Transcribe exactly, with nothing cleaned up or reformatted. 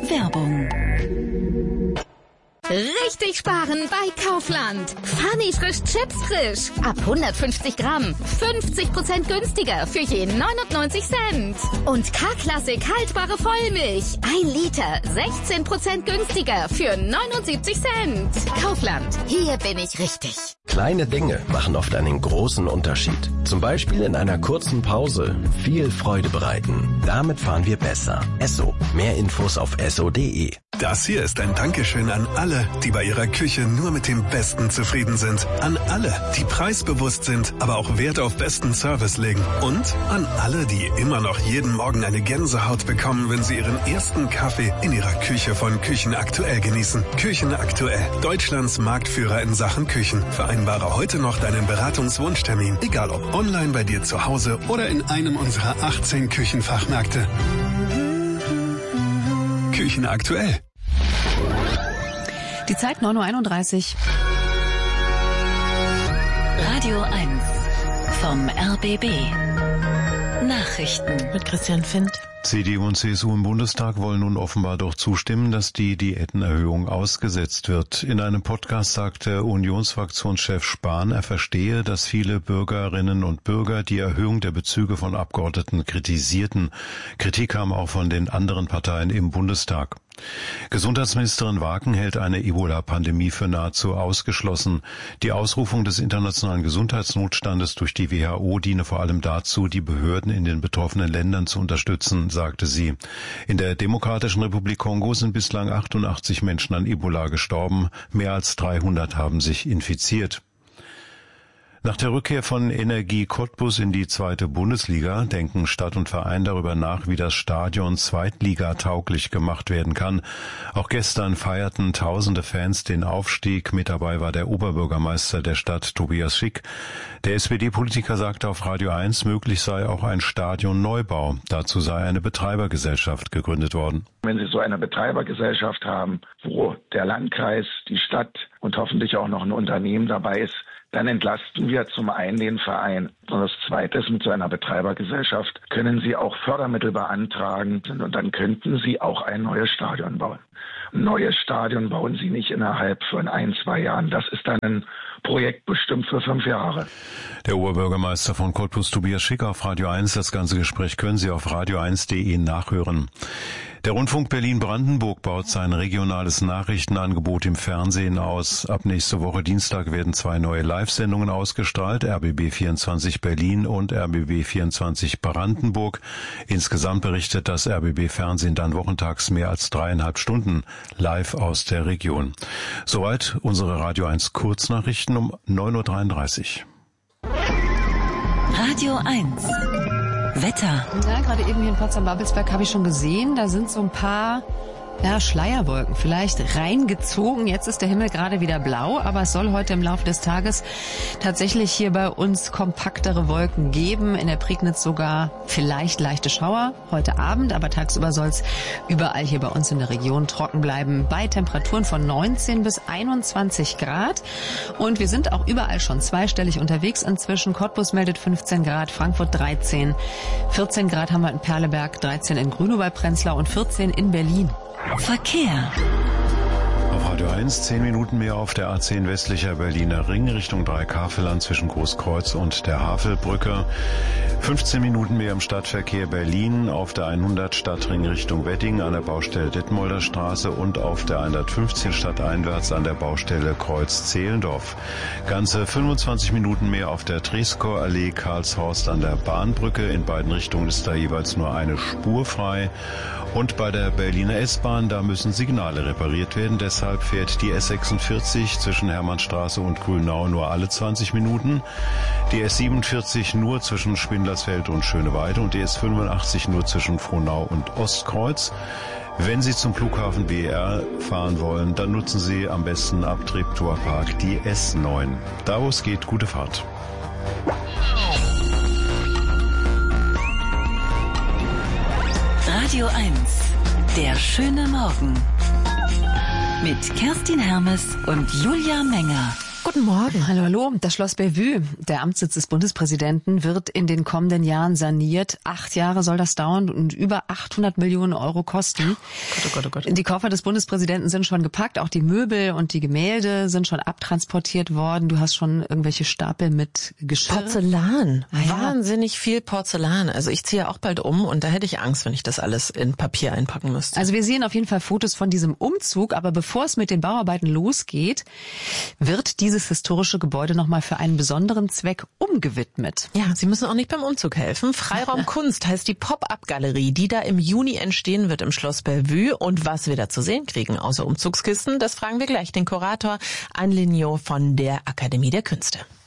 Werbung. Richtig sparen bei Kaufland. Funny frisch Chips frisch. Ab hundertfünfzig Gramm. fünfzig Prozent günstiger für je neunundneunzig Cent. Und K-Klassik haltbare Vollmilch. Ein Liter. sechzehn Prozent günstiger für neunundsiebzig Cent. Kaufland. Hier bin ich richtig. Kleine Dinge machen oft einen großen Unterschied. Zum Beispiel in einer kurzen Pause viel Freude bereiten. Damit fahren wir besser. Esso. Mehr Infos auf esso punkt de. Das hier ist ein Dankeschön an alle, die bei ihrer Küche nur mit dem Besten zufrieden sind. An alle, die preisbewusst sind, aber auch Wert auf besten Service legen. Und an alle, die immer noch jeden Morgen eine Gänsehaut bekommen, wenn sie ihren ersten Kaffee in ihrer Küche von Küchen Aktuell genießen. Küchen Aktuell, Deutschlands Marktführer in Sachen Küchen. Vereinbare heute noch deinen Beratungswunschtermin, egal ob online bei dir zu Hause oder in einem unserer achtzehn Küchenfachmärkte. Küchen Aktuell. Die Zeit neun Uhr einunddreißig. Radio eins vom R B B. Nachrichten Mit Christian Findt. C D U und C S U im Bundestag wollen nun offenbar doch zustimmen, dass die Diätenerhöhung ausgesetzt wird. In einem Podcast sagte Unionsfraktionschef Spahn, er verstehe, dass viele Bürgerinnen und Bürger die Erhöhung der Bezüge von Abgeordneten kritisierten. Kritik kam auch von den anderen Parteien im Bundestag. Gesundheitsministerin Waken hält eine Ebola-Pandemie für nahezu ausgeschlossen. Die Ausrufung des internationalen Gesundheitsnotstandes durch die W H O diene vor allem dazu, die Behörden in den betroffenen Ländern zu unterstützen, sagte sie. In der Demokratischen Republik Kongo sind bislang achtundachtzig Menschen an Ebola gestorben. Mehr als dreihundert haben sich infiziert. Nach der Rückkehr von Energie Cottbus in die zweite Bundesliga denken Stadt und Verein darüber nach, wie das Stadion zweitligatauglich gemacht werden kann. Auch gestern feierten tausende Fans den Aufstieg. Mit dabei war der Oberbürgermeister der Stadt, Tobias Schick. Der S P D-Politiker sagte auf Radio eins, möglich sei auch ein Stadionneubau. Dazu sei eine Betreibergesellschaft gegründet worden. Wenn Sie so eine Betreibergesellschaft haben, wo der Landkreis, die Stadt und hoffentlich auch noch ein Unternehmen dabei ist, dann entlasten wir zum einen den Verein. Und das Zweite ist, mit so einer Betreibergesellschaft können Sie auch Fördermittel beantragen und dann könnten Sie auch ein neues Stadion bauen. Ein neues Stadion bauen Sie nicht innerhalb von ein, zwei Jahren. Das ist dann ein Projekt bestimmt für fünf Jahre. Der Oberbürgermeister von Cottbus, Tobias Schick, auf Radio eins. Das ganze Gespräch können Sie auf radio eins punkt de nachhören. Der Rundfunk Berlin-Brandenburg baut sein regionales Nachrichtenangebot im Fernsehen aus. Ab nächste Woche Dienstag werden zwei neue Live-Sendungen ausgestrahlt, R B B vierundzwanzig Berlin und R B B vierundzwanzig Brandenburg. Insgesamt berichtet das R B B Fernsehen dann wochentags mehr als dreieinhalb Stunden live aus der Region. Soweit unsere Radio eins Kurznachrichten um neun Uhr dreiunddreißig. Radio eins Wetter. Ja, gerade eben hier in Potsdam-Babelsberg habe ich schon gesehen, da sind so ein paar ja, Schleierwolken vielleicht reingezogen. Jetzt ist der Himmel gerade wieder blau, aber es soll heute im Laufe des Tages tatsächlich hier bei uns kompaktere Wolken geben. In der Prignitz sogar vielleicht leichte Schauer heute Abend, aber tagsüber soll es überall hier bei uns in der Region trocken bleiben. Bei Temperaturen von neunzehn bis einundzwanzig Grad. Und wir sind auch überall schon zweistellig unterwegs inzwischen. Cottbus meldet fünfzehn Grad, Frankfurt dreizehn. vierzehn Grad haben wir in Perleberg, dreizehn in Grünow bei Prenzlau und vierzehn in Berlin. Verkehr. Auf Radio eins, zehn Minuten mehr auf der A zehn westlicher Berliner Ring Richtung Dreikaffelland zwischen Großkreuz und der Havelbrücke. fünfzehn Minuten mehr im Stadtverkehr Berlin auf der hundert Stadtring Richtung Wedding an der Baustelle Detmolder Straße und auf der hundertfünfzehn stadteinwärts an der Baustelle Kreuz-Zehlendorf. Ganze fünfundzwanzig Minuten mehr auf der Treskor Allee Karlshorst an der Bahnbrücke. In beiden Richtungen ist da jeweils nur eine Spur frei. Und bei der Berliner S-Bahn, da müssen Signale repariert werden. Deshalb fährt die S sechsundvierzig zwischen Hermannstraße und Grünau nur alle zwanzig Minuten. Die S siebenundvierzig nur zwischen Spindlersfeld und Schöneweide und die S fünfundachtzig nur zwischen Frohnau und Ostkreuz. Wenn Sie zum Flughafen B E R fahren wollen, dann nutzen Sie am besten ab Treptower Park die S neun. Da wo es geht, gute Fahrt. Radio eins, der schöne Morgen. Mit Kerstin Hermes und Julia Menger. Guten Morgen. Hallo, hallo. Das Schloss Bellevue, der Amtssitz des Bundespräsidenten, wird in den kommenden Jahren saniert. Acht Jahre soll das dauern und über achthundert Millionen Euro kosten. Gott, oh Gott, oh Gott. Die Koffer des Bundespräsidenten sind schon gepackt, auch die Möbel und die Gemälde sind schon abtransportiert worden. Du hast schon irgendwelche Stapel mit Geschirr. Porzellan. Ah, ja. Wahnsinnig viel Porzellan. Also ich ziehe auch bald um und da hätte ich Angst, wenn ich das alles in Papier einpacken müsste. Also wir sehen auf jeden Fall Fotos von diesem Umzug, aber bevor es mit den Bauarbeiten losgeht, wird dieses historische Gebäude nochmal für einen besonderen Zweck umgewidmet. Ja, Sie müssen auch nicht beim Umzug helfen. Freiraum Kunst heißt die Pop-up-Galerie, die da im Juni entstehen wird im Schloss Bellevue. Und was wir da zu sehen kriegen, außer Umzugskisten, das fragen wir gleich den Kurator Anne Lignot von der Akademie der Künste.